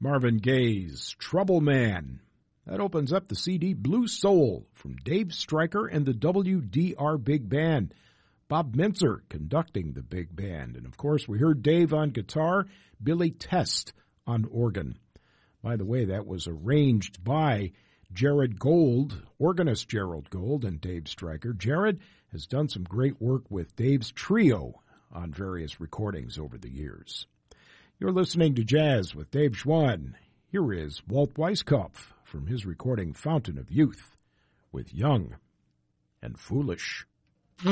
Marvin Gaye's Trouble Man. That opens up the CD Blue Soul from Dave Stryker and the WDR Big Band. Bob Mintzer conducting the big band. And, of course, we heard Dave on guitar, Billy Test on organ. By the way, that was arranged by Jared Gold, organist Gerald Gold and Dave Stryker. Jared has done some great work with Dave's trio on various recordings over the years. You're listening to Jazz with Dave Schwann. Here is Walt Weiskopf from his recording Fountain of Youth with Young and Foolish.